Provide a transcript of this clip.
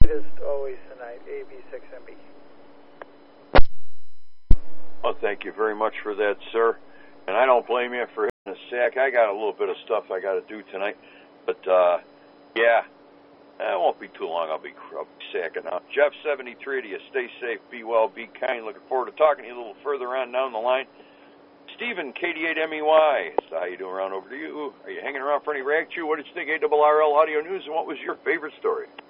Latest always tonight, AB6MB. Well, thank you very much for that, sir. And I don't blame you for hitting a sack. I got a little bit of stuff I got to do tonight. But, yeah, it won't be too long. I'll be sacking out. Jeff, 73 to you. Stay safe, be well, be kind. Looking forward to talking to you a little further on down the line. Stephen, KD8MEY. So how you doing around over to you? Are you hanging around for any Rag Chew? What did you think, ARRL Audio News, and what was your favorite story?